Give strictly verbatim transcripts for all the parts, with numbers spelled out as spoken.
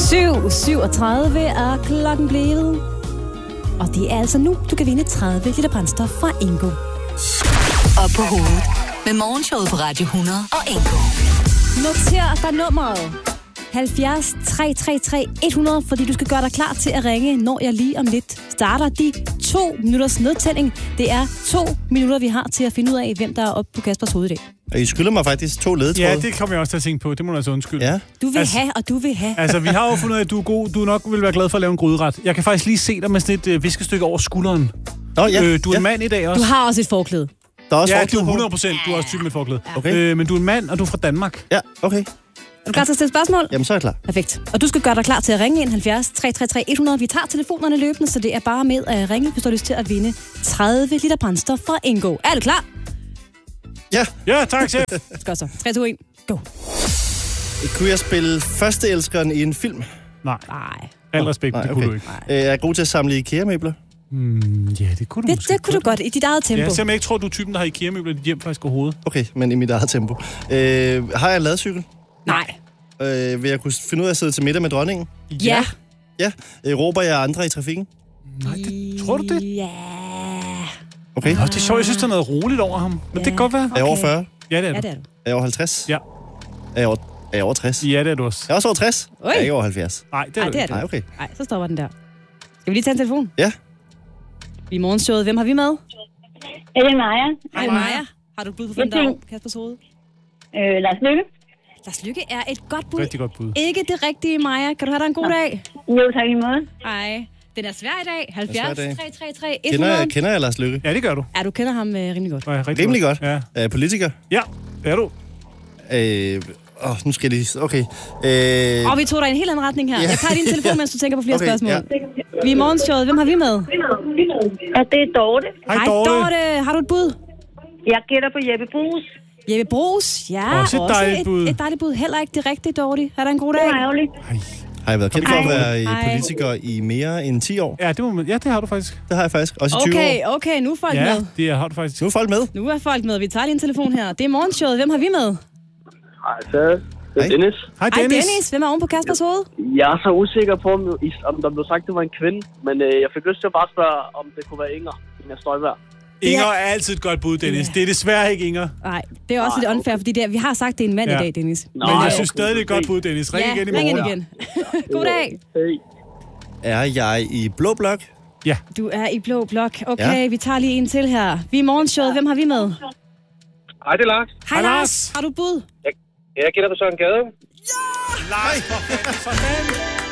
syv syvogtredive er klokken blevet. Og det er altså nu, du kan vinde tredive liter brændstof fra Ingo. Op på hovedet med Morgenshowet på Radio hundrede og Ingo. Noter dig nummeret halvfjerds tre tre tre hundrede, fordi du skal gøre dig klar til at ringe, når jeg lige om lidt starter de to minutters nedtælling. Det er to minutter, vi har til at finde ud af, hvem der er oppe på Kaspers hoved i dag. Og I skylder mig faktisk to ledetråde. Ja, det kommer jeg også til at tænke på. Det må du altså undskylde. Ja. Du vil altså, have, og du vil have. Altså, vi har jo fundet ud af, at du er god. Du nok vil være glad for at lave en gryderet. Jeg kan faktisk lige se dig med sådan et øh, viskestykke over skulderen. Nå, ja. øh, du er ja. en mand i dag også. Du har også et forklæde. Der er også ja, forklæde du er på. hundrede procent. Du er også typen med forklæde. Okay. Øh, men du er en mand, og du er fra Danmark. Ja, okay. Er du klar til at stille spørgsmål? Jamen, så er jeg klar. Perfekt. Og du skal gøre dig klar til at ringe ind halvfjerds tre tre tre hundrede. Vi tager telefonerne løbende, så det er bare med at ringe, hvis du har lyst til at vinde tredive liter brændstof fra Ingo. Er du klar? Ja. Ja, tak, chef. Godt så. tre, to, et, go. Kunne jeg spille førsteelskeren i en film? Nej. Nej. Al respekt, Nej, det okay. kunne du ikke. Øh, er jeg god til at samle IKEA-møbler? Mm, ja, det kunne du Det, måske. det kunne du godt i dit eget tempo. Ja, selvom jeg ikke tror, du er typen, der har IKEA-møbler i dit hjem faktisk overhovedet. Okay, men i mit eget tempo. Øh, har jeg en ladcykel? Nej. Øh, vil jeg kunne finde ud af at sidde til middag med dronningen? Ja. Ja. Øh, råber jeg andre i trafikken? Nej, det, tror du det? Ja. Okay. Nå, det er sjovt. Jeg synes, der er noget roligt over ham. Men Ja. det kan godt være. Er jeg over fyrre? Ja, det er Ja, du. det er du. Er jeg over halvtreds? Ja. Er jeg over, er jeg over tres? Ja, det er du også. Er jeg også over tres? Oj. Er jeg ikke over halvfjerds? Nej, det er Nej, du det er ikke. du. Nej, okay. Nej, så stopper den der. Skal vi lige tage en telefon? Ja. Vi er morgenshowet. Hvem har vi med? Er det Maja? Hej, Maja. Har du et bud på, hvem der er på Kaspers hoved? Øh, Lars Lykke? Lars Lykke er et godt bud. Rigtig godt bud. Ikke det rigtige, Maja. Kan du have dig en god dag? Jo, tak i måde. Hej. Den er svær i dag. halvfjerds dag. tre tre tre Kender hundrede. jeg, kender jeg Lars Lykke? Ja, det gør du. Ja, du kender ham øh, rimelig godt. Ja, rigtig Rimelig godt. Ja. Er jeg politiker? Ja, det er du. Øh, åh, nu skal jeg lige... Okay. Øh, Og vi tog dig i en helt anden retning her. Ja. Jeg tager din telefon, mens du tænker på flere Okay, spørgsmål. ja. Vi er morgenshowet. Hvem har vi med? Ja, det er Dorte. Hej, Dorte. Dorte. Har du et bud? Jeg gætter på Jeppe Brugs. Jeppe Brugs. Ja, Også et dejligt et, bud. et dejligt bud. Heller ikke det rigtige, Dorte. Har du en god dag? Det var ærgerligt. har jeg været kendt for at Hej. være Hej. politiker i mere end ti år? Ja, det, må man, ja, det har du faktisk. Det har jeg faktisk. Også i tyve Okay, år. okay. Nu er folk Ja, med. det har du faktisk. Nu er folk med. Nu er folk med. Vi tager lige en telefon her. Det er morgenshowet. Hvem har vi med? Hej, så det er Hej. Dennis. Hej, Hej, Dennis. Dennis. Hvem er oven på Kaspers hoved? Jeg er så usikker på, om, om der blev sagt, at det var en kvinde, men øh, jeg fik lyst til at bare spørge, om det kunne være Inger. Inger Støjberg. Inger er altid et godt bud, Dennis. Det er desværre ikke Inger. Nej, det er også lidt unfair, fordi det er, vi har sagt, det er en mand Ja. i dag, Dennis. Nå, Men jeg okay. synes stadig, det er et godt bud, Dennis. Ring ja, igen i ring ind morgen. igen. God dag. Hey. Er jeg i blå blok? Ja. Du er i blå blok. Okay, Ja. vi tager lige en til her. Vi er morgenshowet. Hvem har vi med? Hej, det er Lars. Hej, Hej, Lars. Lars. Har du et bud? Jeg, jeg gætter på Søren Gade. Nej, for fanden. Sådan.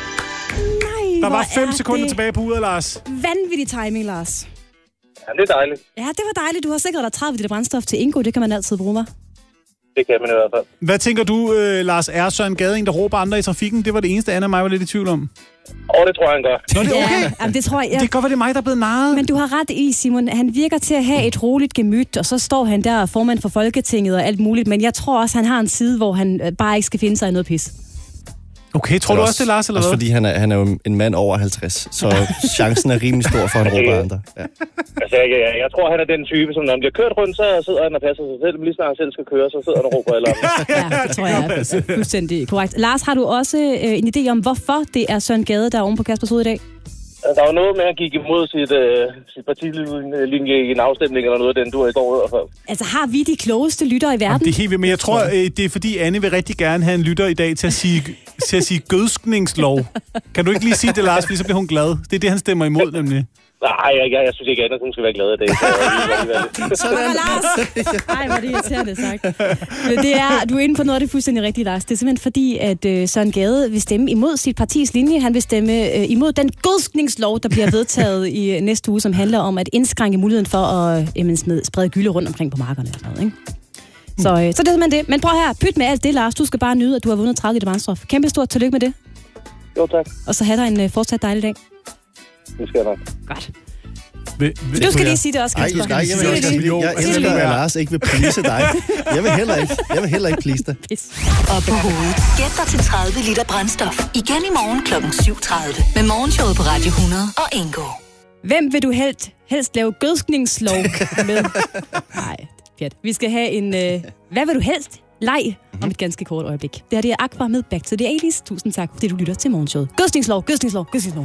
Nej, Der hvor var fem er sekunder det tilbage på uret, Lars. Vanvittig timing, Lars. Ja, det er dejligt. Ja, det var dejligt. Du har sikret dig tredive liter brændstof til Ingo. Det kan man altid bruge, hva'? Det kan man i hvert fald. Hvad tænker du, øh, Lars? Er Søren Gade en, der råber andre i trafikken? Det var det eneste, Anna og mig var lidt i tvivl om. Og det tror jeg, han gør. Nå, det er okay. Ja, jamen, det tror jeg. Det Ja. kan godt være, det er mig, der er blevet narret. Men du har ret i, Simon. Han virker til at have et roligt gemyt, og så står han der formand for Folketinget og alt muligt. Men jeg tror også, han har en side, hvor han øh, bare ikke skal finde sig i noget pis. Okay, tror du også, det er Lars, eller også hvad? fordi han er, han er jo en mand over halvtreds, så chancen er rimelig stor for, at han råber andre. Ja. Altså, jeg, jeg, jeg tror, han er den type, som når han bliver kørt rundt, så sidder han og passer sig selv. Men lige snart han selv skal køre, så sidder han og råber eller Ja, det tror jeg er fuldstændig korrekt. Lars, har du også øh, en idé om, hvorfor det er Søren Gade, der er oven på Kaspers hoved i dag? Der var noget med, at han gik imod sit, øh, sit partilinje i en afstemning eller noget af den, du har i går i hvert fald. Altså, har vi de klogeste lyttere i verden? Det er helt vildt, men jeg tror, øh, det er fordi, Anne vil rigtig gerne have en lytter i dag til at sige, til at sige gødskningslov. Kan du ikke lige sige det, Lars, fordi så bliver hun glad. Det er det, han stemmer imod, nemlig. Nej, jeg, jeg, jeg synes ikke, at hun skal være glad af det. Så, jeg, Sådan. Lars! Ej, hvor er det irriterende sagt. Men det er, du er inde på noget af det fuldstændig rigtige, Lars. Det er simpelthen fordi, at øh, Søren Gade vil stemme imod sit partis linje. Han vil stemme øh, imod den gødskningslov, der bliver vedtaget i øh, næste uge, som handler om at indskrænke muligheden for at øh, jamen, smed, sprede gylde rundt omkring på markerne. Og sådan noget, ikke? Så, øh, så det er simpelthen det. Men prøv her, pyt med alt det, Lars. Du skal bare nyde, at du har vundet tredive liter brændstof. Kæmpe stort tillykke med det. jo, tak. Og så have dig en øh, fortsat dejlig dag. Det skal jeg nok. Godt. Vil, vil, Du skal lige sige det også, Ej, Kasper. jeg, jeg, jeg, jeg, jeg, jeg elsker, at Lars ikke vil please dig. Jeg vil heller ikke, jeg vil heller ikke please dig. Op på hovedet. Gæt dig til tredive liter brændstof. Igen i morgen klokken syv tredive. Med Morgenshowet på Radio hundrede og Ingo. Hvem vil du helst, helst lave gødskningslov med? Nej, pjat. Vi skal have en... Øh, hvad vil du helst leg mm-hmm. om et ganske kort øjeblik. Det her det er Aqua med Back to the eighties. Tusind tak, fordi du lytter til Morgenshowet. Gødsningslov, gødsningslov, gødsningslov.